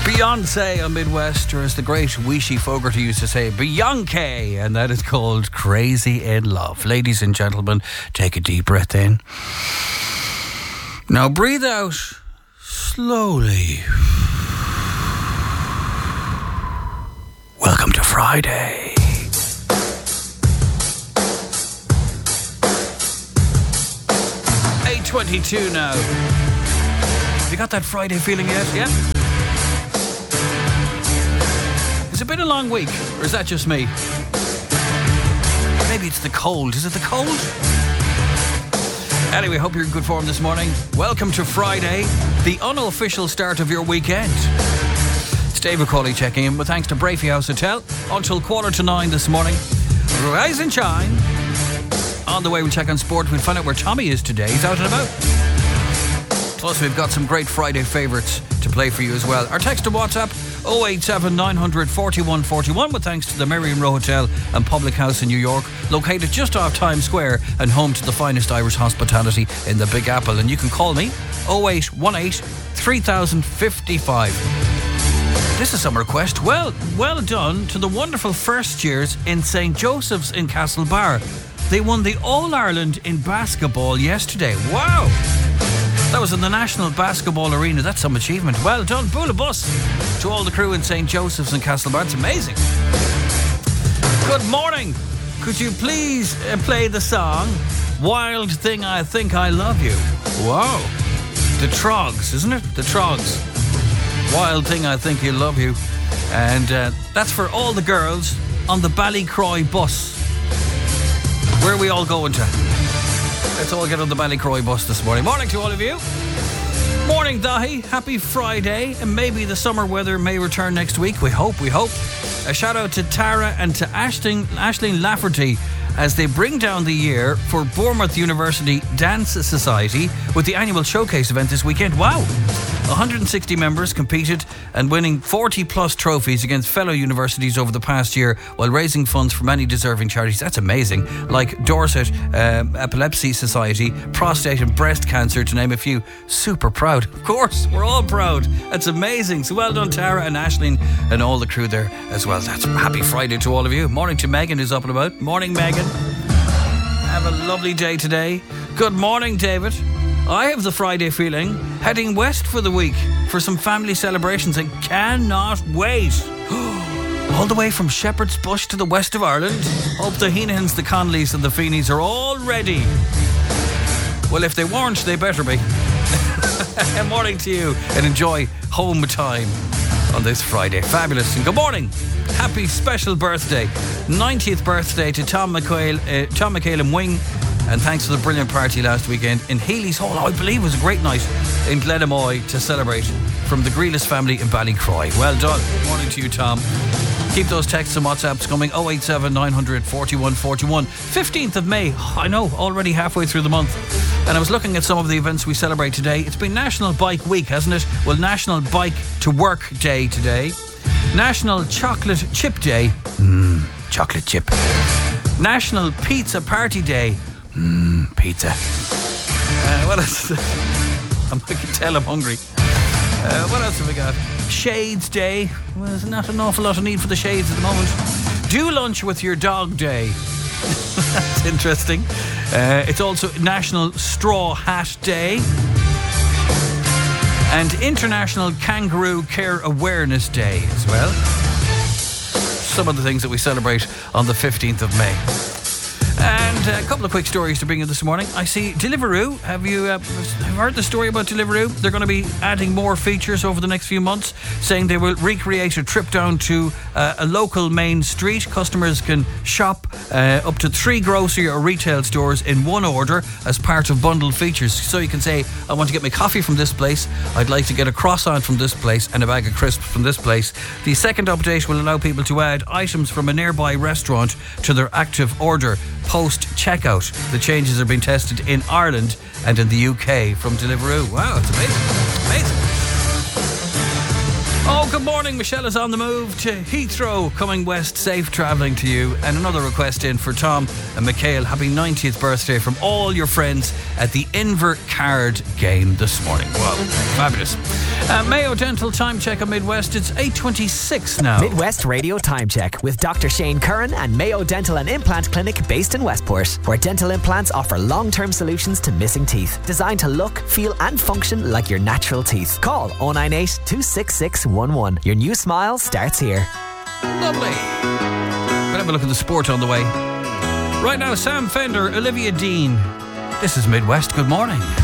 Beyonce on Midwest, or as the great Wishy Fogarty used to say, Beyonce, and that is called Crazy in Love. Ladies and gentlemen, take a deep breath in. Now breathe out slowly. Welcome to Friday. $8:22 now. Have you got that Friday feeling yet? Yeah? It's a bit a long week, or is that just me? Maybe it's the cold. Is it the cold? Anyway, hope you're in good form this morning. Welcome to Friday, the unofficial start of your weekend. It's Dave McCauley checking in with thanks to Brafey House Hotel until 8:45 this morning. Rise and shine. On the way, we'll check on sport. We'll find out where Tommy is today. He's out and about. Plus, we've got some great Friday favourites to play for you as well. Our text to WhatsApp 087 900 4141 with thanks to the Merrion Row Hotel and Public House in New York, located just off Times Square and home to the finest Irish hospitality in the Big Apple. And you can call me 0818 3055. This is some request. Well done to the wonderful first years in St. Joseph's in Castlebar. They won the All-Ireland in basketball yesterday. Wow! That was in the National Basketball Arena. That's some achievement. Well done. Bula bus to all the crew in St. Joseph's and Castlebar. It's amazing. Good morning. Could you please play the song Wild Thing I Think I Love You? Wow. The Trogs, isn't it? The Trogs. Wild Thing I Think I Love You. And that's for all the girls on the Ballycroy bus. Where are we all going to? Let's all get on the Ballycroy bus this morning. Morning to all of you. Morning, Dahi. Happy Friday. And maybe the summer weather may return next week. We hope. A shout out to Tara and to Aisling Lafferty as they bring down the year for Bournemouth University Dance Society with the annual showcase event this weekend. Wow. 160 members competed and winning 40 plus trophies against fellow universities over the past year while raising funds for many deserving charities. That's amazing. Like Dorset Epilepsy Society, Prostate and Breast Cancer, to name a few. Super proud. Of course, we're all proud. That's amazing. So well done, Tara and Aisling and all the crew there as well. That's happy Friday to all of you. Morning to Megan, who's up and about. Morning, Megan. Have a lovely day today. Good morning, David. I have the Friday feeling, heading west for the week for some family celebrations and cannot wait. All the way from Shepherd's Bush to the west of Ireland. Hope the Heenans, the Conleys and the Feeneys are all ready. Well, if they weren't, they better be. Morning to you and enjoy home time on this Friday. Fabulous. And good morning. Happy special birthday. 90th birthday to Tom McHale and Wing. And thanks for the brilliant party last weekend in Healy's Hall. I believe it was a great night in Glenamoy to celebrate from the Grealis family in Ballycroy. Well done. Morning to you, Tom. Keep those texts and WhatsApps coming. 087 900 4141. 15th of May. I know, already halfway through the month. And I was looking at some of the events we celebrate today. It's been National Bike Week, hasn't it? Well, National Bike to Work Day today. National Chocolate Chip Day. Chocolate chip. National Pizza Party Day. Pizza. What else? I can tell I'm hungry. What else have we got? Shades Day. Well, there's not an awful lot of need for the shades at the moment. Do lunch with your dog day. That's interesting. It's also National Straw Hat Day. And International Kangaroo Care Awareness Day as well. Some of the things that we celebrate on the 15th of May. And a couple of quick stories to bring you this morning. I see Deliveroo. Have you heard the story about Deliveroo? They're going to be adding more features over the next few months, saying they will recreate a trip down to a local main street. Customers can shop up to 3 grocery or retail stores in one order as part of bundled features. So you can say, I want to get my coffee from this place, I'd like to get a croissant from this place and a bag of crisps from this place. The second update will allow people to add items from a nearby restaurant to their active order post-checkout. The changes are being tested in Ireland and in the UK from Deliveroo. Wow, it's amazing. Amazing. Oh, good morning. Michelle is on the move to Heathrow, coming west. Safe travelling to you. And another request in for Tom and Michael. Happy 90th birthday from all your friends at the Inver Card game this morning. Wow, fabulous. Mayo Dental Time Check on Midwest. It's 8:26 now. Midwest Radio Time Check with Dr. Shane Curran and Mayo Dental and Implant Clinic based in Westport, where dental implants offer long-term solutions to missing teeth, designed to look, feel and function like your natural teeth. Call 098 266 11. Your new smile starts here. Lovely. We'll have a look at the sport on the way. Right now, Sam Fender, Olivia Dean. This is Midwest. Good morning.